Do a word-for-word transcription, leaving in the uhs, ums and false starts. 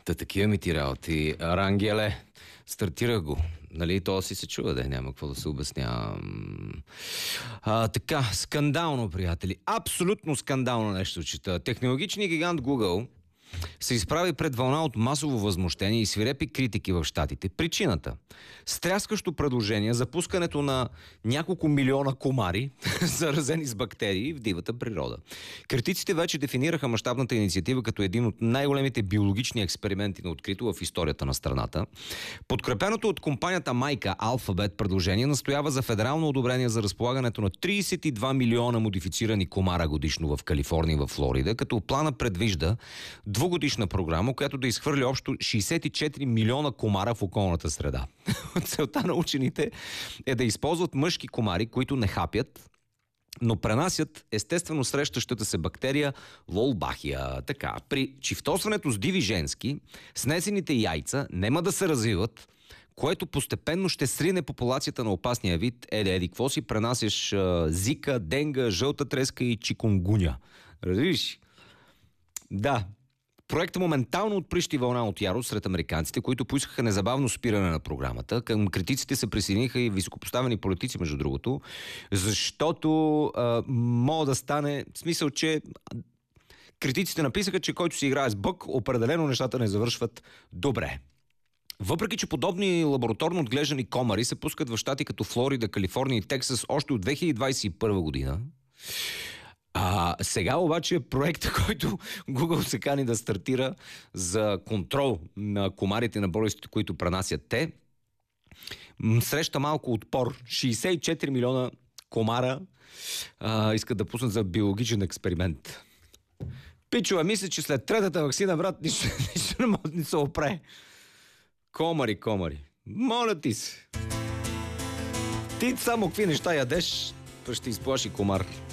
Та такива ми ти работи. Рангеле, стартирах го. Нали, то си се чува, да няма какво да се обяснявам. А, така, скандално, приятели. Абсолютно скандално нещо чета. Технологичният гигант Google се изправи пред вълна от масово възмущение и свирепи критики в щатите. Причината – стряскащо предложение за пускането на няколко милиона комари, заразени с бактерии в дивата природа. Критиците вече дефинираха мащабната инициатива като един от най-големите биологични експерименти на открито в историята на страната. Подкрепеното от компанията майка Alphabet предложение настоява за федерално одобрение за разполагането на трийсет и два милиона модифицирани комара годишно в Калифорния и в Флорида, като плана предвижда двугодишна програма, която да изхвърли общо шейсет и четири милиона комара в околната среда. Целта на учените е да използват мъжки комари, които не хапят, но пренасят естествено срещащата се бактерия Волбахия. Така, при чифтосването с диви женски, снесените яйца нема да се развиват, което постепенно ще срине популацията на опасния вид. Еди, еди, какво си пренасяш а, зика, денга, жълта треска и чикунгуня. Разбираш? Да. Проектът моментално отприщи вълна от ярост сред американците, които поискаха незабавно спиране на програмата. Към критиците се присъединиха и високопоставени политици, между другото, защото а, мога да стане... В смисъл, че критиците написаха, че който си играе с бък, определено нещата не завършват добре. Въпреки че подобни лабораторно отглеждани комари се пускат в щати като Флорида, Калифорния и Тексас още от две хиляди двадесет и първа година, А, сега обаче проектът, който Google се кани да стартира за контрол на комарите, на болестите, които пренасят те, среща малко отпор. шейсет и четири милиона комара а, искат да пуснат за биологичен експеримент. Пичува, мисля, че след третата ваксина, брат, нищо, нищо не може да се опре. Комари, комари. Моля ти се. Ти само какви неща ядеш, ще изплаши комар.